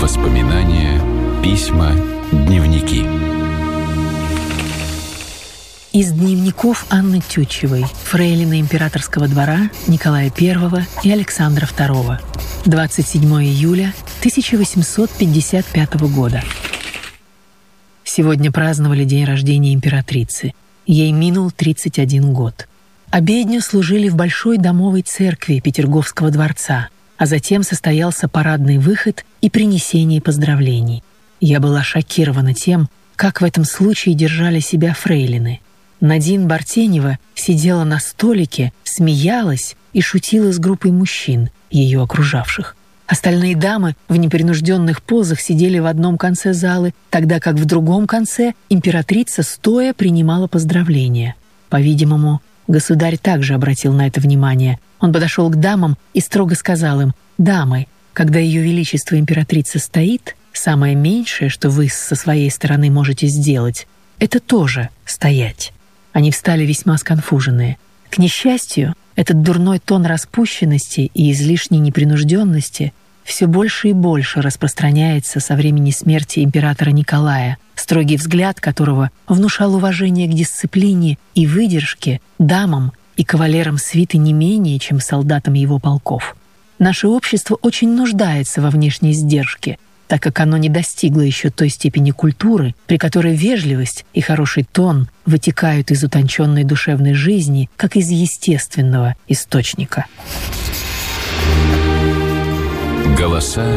Воспоминания, письма, дневники. Из дневников Анны Тютчевой, фрейлины императорского двора Николая I и Александра II. 27 июля 1855 года. Сегодня праздновали день рождения императрицы. Ей минул 31 год. Обедню служили в Большой домовой церкви Петерговского дворца, а затем состоялся парадный выход и принесение поздравлений. Я была шокирована тем, как в этом случае держали себя фрейлины. Надин Бартенева сидела на столике, смеялась и шутила с группой мужчин, ее окружавших. Остальные дамы в непринужденных позах сидели в одном конце залы, тогда как в другом конце императрица стоя принимала поздравления. По-видимому, государь также обратил на это внимание. Он подошел к дамам и строго сказал им: «Дамы, когда Ее Величество императрица стоит, самое меньшее, что вы со своей стороны можете сделать, это тоже стоять». Они встали весьма сконфуженные. К несчастью, этот дурной тон распущенности и излишней непринужденности все больше и больше распространяется со времени смерти императора Николая, строгий взгляд которого внушал уважение к дисциплине и выдержке дамам и кавалерам свиты не менее, чем солдатам его полков. Наше общество очень нуждается во внешней сдержке, так как оно не достигло еще той степени культуры, при которой вежливость и хороший тон вытекают из утонченной душевной жизни, как из естественного источника. Голоса